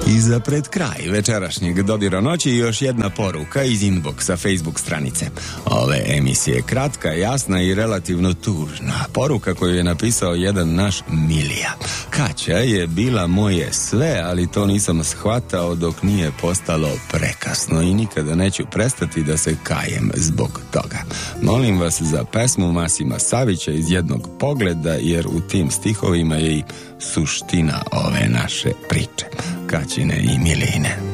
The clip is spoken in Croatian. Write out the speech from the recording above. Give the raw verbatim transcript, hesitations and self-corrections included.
I za pred kraj večerašnjeg Dodira noći još jedna poruka iz inboxa Facebook stranice. Ove emisije kratka, jasna i relativno tužna. Poruka koju je napisao jedan naš Milija. Kaća je bila moje sve, ali to nisam shvatao dok nije postalo prekasno i nikada neću prestati da se kajem zbog toga. Molim vas za pesmu Masima Savića iz jednog pogleda, jer u tim stihovima je i suština ove naše priče. Kaćine i Miline.